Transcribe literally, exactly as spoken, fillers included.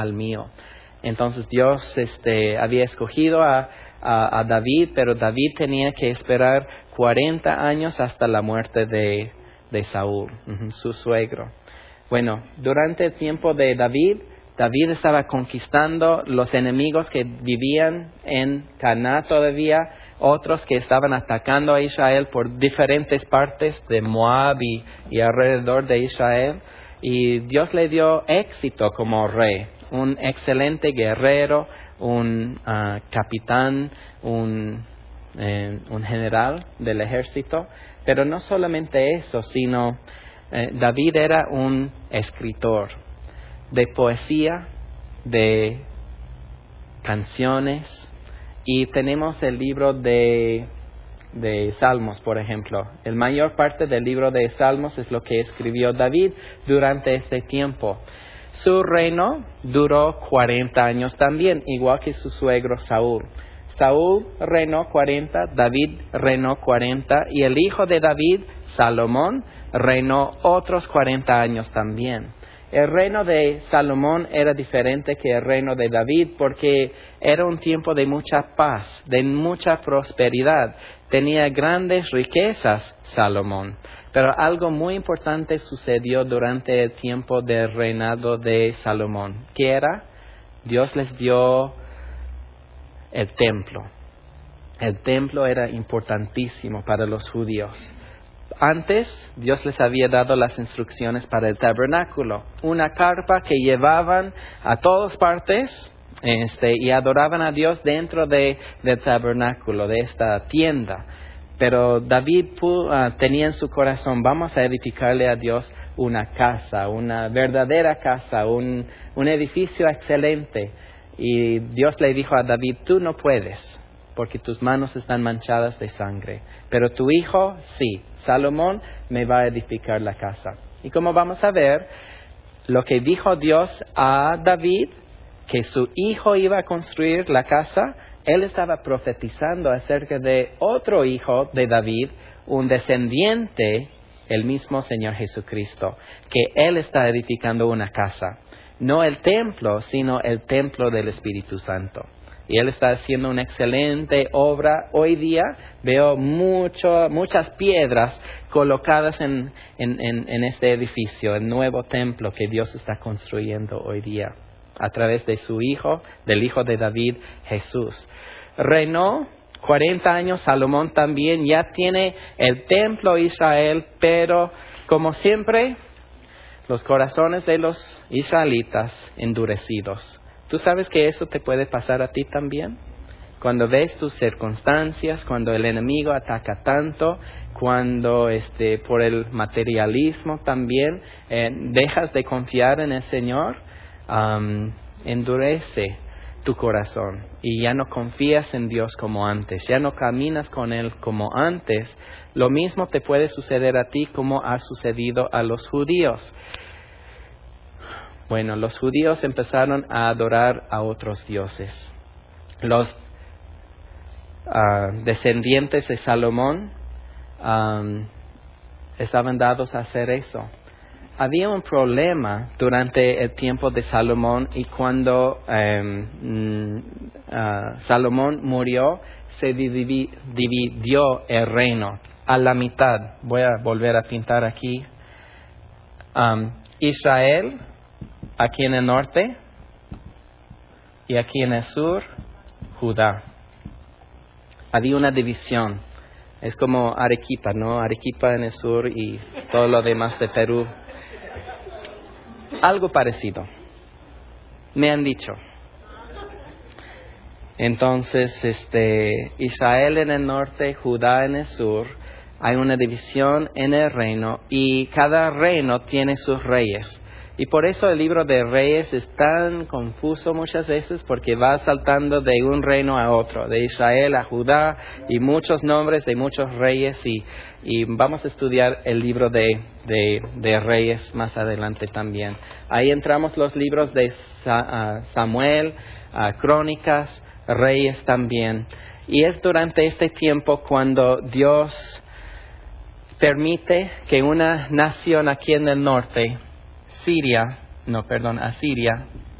al mío. Entonces Dios este, había escogido a, a, a David, pero David tenía que esperar cuarenta años hasta la muerte de, de Saúl, uh-huh, su suegro. Bueno, durante el tiempo de David, David estaba conquistando los enemigos que vivían en Canaán todavía, otros que estaban atacando a Israel por diferentes partes de Moab y, y alrededor de Israel. Y Dios le dio éxito como rey, un excelente guerrero, un uh, capitán, un, eh, un general del ejército. Pero no solamente eso, sino eh, David era un escritor de poesía, de canciones, y tenemos el libro de, de Salmos, por ejemplo. La mayor parte del libro de Salmos es lo que escribió David durante este tiempo. Su reino duró cuarenta años también, igual que su suegro Saúl. Saúl reinó cuarenta, David reinó cuarenta, y el hijo de David, Salomón, reinó otros cuarenta años también. El reino de Salomón era diferente que el reino de David porque era un tiempo de mucha paz, de mucha prosperidad. Tenía grandes riquezas Salomón. Pero algo muy importante sucedió durante el tiempo del reinado de Salomón. ¿Qué era? Dios les dio el templo. El templo era importantísimo para los judíos. Antes, Dios les había dado las instrucciones para el tabernáculo, una carpa que llevaban a todas partes este, y adoraban a Dios dentro de, del tabernáculo, de esta tienda. Pero David uh, tenía en su corazón, vamos a edificarle a Dios una casa, una verdadera casa, un, un edificio excelente. Y Dios le dijo a David, tú no puedes, porque tus manos están manchadas de sangre. Pero tu hijo, sí, Salomón, me va a edificar la casa. Y como vamos a ver, lo que dijo Dios a David, que su hijo iba a construir la casa, él estaba profetizando acerca de otro hijo de David, un descendiente, el mismo Señor Jesucristo, que él está edificando una casa. No el templo, sino el templo del Espíritu Santo. Y él está haciendo una excelente obra. Hoy día veo mucho, muchas piedras colocadas en, en, en, en este edificio, el nuevo templo que Dios está construyendo hoy día, a través de su Hijo, del Hijo de David, Jesús. Reinó cuarenta años, Salomón también ya tiene el templo Israel, pero como siempre, los corazones de los israelitas endurecidos. ¿Tú sabes que eso te puede pasar a ti también? Cuando ves tus circunstancias, cuando el enemigo ataca tanto, cuando este, por el materialismo también eh, dejas de confiar en el Señor, um, endurece tu corazón y ya no confías en Dios como antes, ya no caminas con Él como antes. Lo mismo te puede suceder a ti como ha sucedido a los judíos. Bueno, los judíos empezaron a adorar a otros dioses. Los uh, descendientes de Salomón um, estaban dados a hacer eso. Había un problema durante el tiempo de Salomón y cuando um, uh, Salomón murió, se divi- dividió el reino a la mitad. Voy a volver a pintar aquí. Um, Israel, aquí en el norte, y aquí en el sur, Judá. Había una división. Es como Arequipa, ¿no? Arequipa en el sur y todo lo demás de Perú. Algo parecido. Me han dicho. Entonces, este, Israel en el norte, Judá en el sur. Hay una división en el reino y cada reino tiene sus reyes. Y por eso el libro de Reyes es tan confuso muchas veces, porque va saltando de un reino a otro, de Israel a Judá, y muchos nombres de muchos reyes, y, y vamos a estudiar el libro de, de, de Reyes más adelante también. Ahí entramos los libros de Samuel, Crónicas, Reyes también. Y es durante este tiempo cuando Dios permite que una nación aquí en el norte, Siria, no, perdón, Asiria,